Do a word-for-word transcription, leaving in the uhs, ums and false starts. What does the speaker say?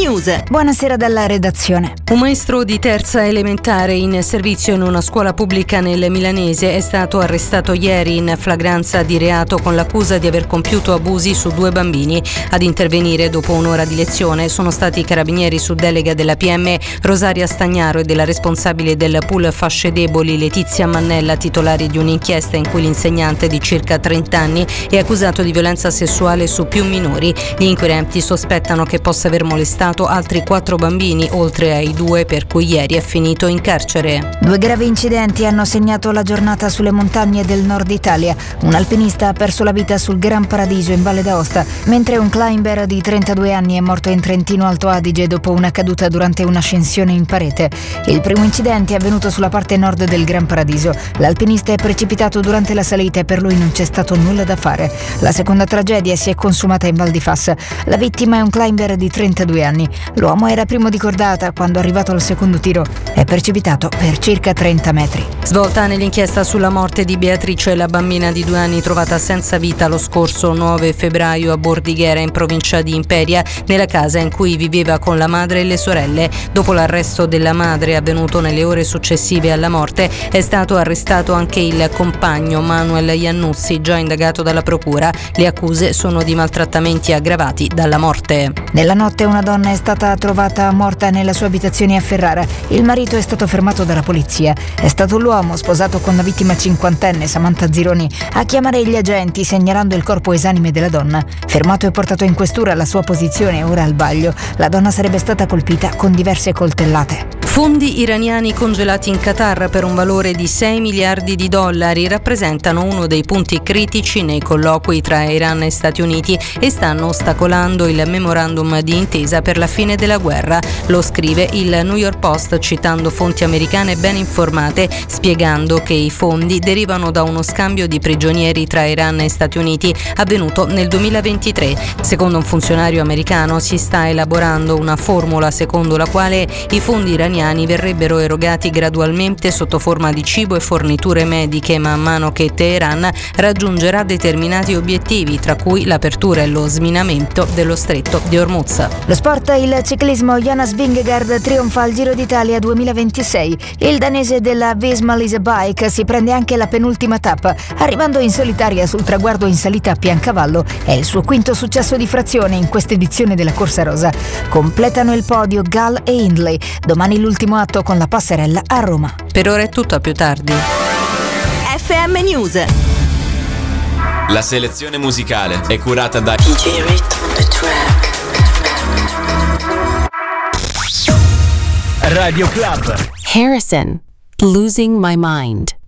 News. Buonasera dalla redazione. Un maestro di terza elementare in servizio in una scuola pubblica nel Milanese è stato arrestato ieri in flagranza di reato con l'accusa di aver compiuto abusi su due bambini. Ad intervenire dopo un'ora di lezione sono stati i carabinieri su delega della P M Rosaria Stagnaro e della responsabile del pool fasce deboli Letizia Mannella, titolari di un'inchiesta in cui l'insegnante di circa trenta anni è accusato di violenza sessuale su più minori. Gli inquirenti sospettano che possa aver molestato altri quattro bambini, oltre ai due per cui ieri è finito in carcere. Due gravi incidenti hanno segnato la giornata sulle montagne del nord Italia. Un alpinista ha perso la vita sul Gran Paradiso in Valle d'Aosta, mentre un climber di trentadue anni è morto in Trentino Alto Adige dopo una caduta durante un'ascensione in parete. Il primo incidente è avvenuto sulla parte nord del Gran Paradiso. L'alpinista è precipitato durante la salita e per lui non c'è stato nulla da fare. La seconda tragedia si è consumata in Val di Fassa. La vittima è un climber di trentadue anni. L'uomo era primo di cordata quando, arrivato al secondo tiro, è precipitato per circa trenta metri. Svolta nell'inchiesta sulla morte di Beatrice, la bambina di due anni trovata senza vita lo scorso nove febbraio a Bordighera, in provincia di Imperia, nella casa in cui viveva con la madre e le sorelle. Dopo l'arresto della madre, avvenuto nelle ore successive alla morte, è stato arrestato anche il compagno Manuel Iannuzzi, già indagato dalla procura. Le accuse sono di maltrattamenti aggravati dalla morte. Nella notte una donna è stata trovata morta nella sua abitazione a Ferrara. Il marito è stato fermato dalla polizia. È stato l'uomo, sposato con la vittima cinquantenne Samantha Zironi, a chiamare gli agenti segnalando il corpo esanime della donna. Fermato e portato in questura, la sua posizione è ora al vaglio. La donna sarebbe stata colpita con diverse coltellate. Fondi iraniani congelati in Qatar per un valore di sei miliardi di dollari rappresentano uno dei punti critici nei colloqui tra Iran e Stati Uniti e stanno ostacolando il memorandum di intesa per la fine della guerra. Lo scrive il New York Post citando fonti americane ben informate, spiegando che i fondi derivano da uno scambio di prigionieri tra Iran e Stati Uniti avvenuto nel duemilaventitré. Secondo un funzionario americano si sta elaborando una formula secondo la quale i fondi iraniani verrebbero erogati gradualmente sotto forma di cibo e forniture mediche man mano che Teheran raggiungerà determinati obiettivi, tra cui l'apertura e lo sminamento dello stretto di Hormuz. Lo sport, il ciclismo. Jonas Vingegaard trionfa al Giro d'Italia duemilaventisei. Il danese della Visma Lease Bike si prende anche la penultima tappa, arrivando in solitaria sul traguardo in salita a Piancavallo. È il suo quinto successo di frazione in questa edizione della Corsa Rosa. Completano il podio Gall e Hindley. Domani l'ultimo atto con la passerella a Roma. Per ora è tutto, a più tardi. F M News. La selezione musicale è curata da D J Rhythm on the track. Radio Club. Harrison, Losing My Mind.